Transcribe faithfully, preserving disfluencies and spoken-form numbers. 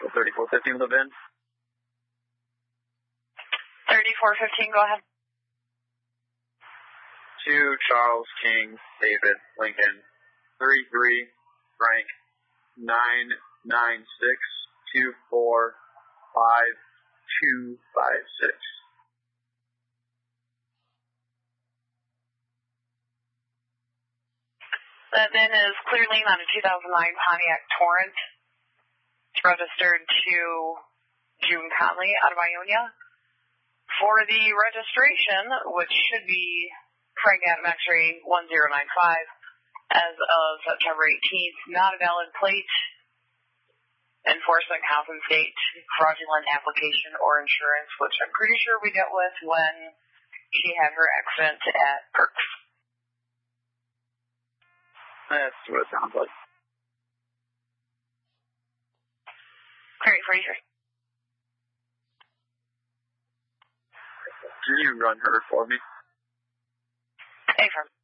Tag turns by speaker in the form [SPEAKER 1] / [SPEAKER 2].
[SPEAKER 1] thirty-four fifteen live in.
[SPEAKER 2] thirty-four fifteen, go ahead.
[SPEAKER 1] To Charles King, David Lincoln, thirty-three Frank, nine nine six two four five two five six.
[SPEAKER 2] That then is clear lane on a two thousand nine Pontiac Torrent. It's registered to June Conley out of Ionia. For the registration, which should be Frank Adam X-ray one zero nine five, as of September eighteenth, not a valid plate, enforcement compensate, fraudulent application or insurance, which I'm pretty sure we dealt with when she had her accident at Perks.
[SPEAKER 1] That's what it sounds like.
[SPEAKER 2] Great, forty-three.
[SPEAKER 1] Can you run her for me?
[SPEAKER 2] Affirm.